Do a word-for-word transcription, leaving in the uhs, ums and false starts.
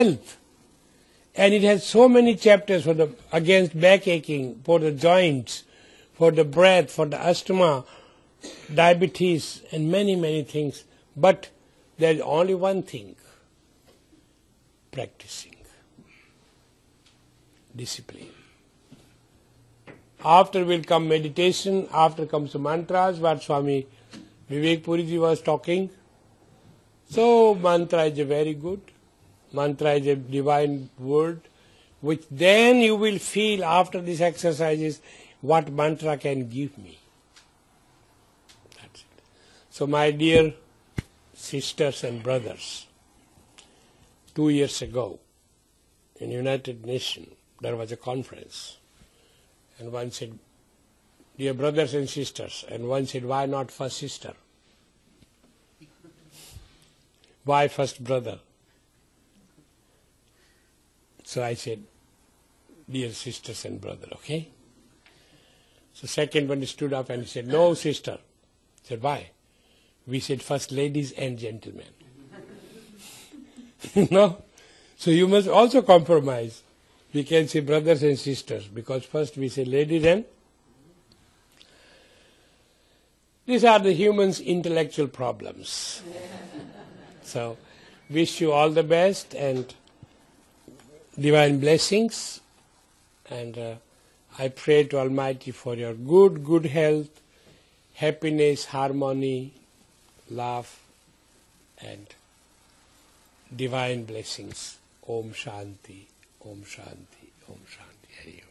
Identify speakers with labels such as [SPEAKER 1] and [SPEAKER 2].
[SPEAKER 1] health. And it has so many chapters for the against back aching, for the joints, for the breath, for the asthma, diabetes, and many, many things. But there is only one thing: practicing, discipline. After will come meditation, after comes the mantras, what Swami Vivek Puriji was talking. So mantra is a very good. Mantra is a divine word, which then you will feel after these exercises what mantra can give me. That's it. So my dear sisters and brothers, two years ago in United Nations there was a conference, and one said, dear brothers and sisters, and one said, why not first sister? Why first brother? So I said, dear sisters and brother, okay? So second one stood up and said, no sister. I said, why? We said first ladies and gentlemen. No? So you must also compromise. We can say brothers and sisters, because first we say ladies and... These are the human's intellectual problems. So, wish you all the best and divine blessings, and uh, I pray to Almighty for your good, good health, happiness, harmony, love, and divine blessings. Om Shanti, Om Shanti, Om Shanti. Hari Om.